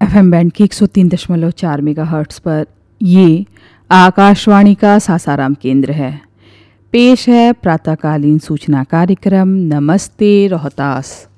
FM band की 103.4 megahertz पर ये आकाशवाणी का सासाराम केंद्र है। पेश है प्रातःकालीन सूचना कार्यक्रम नमस्ते रोहतास।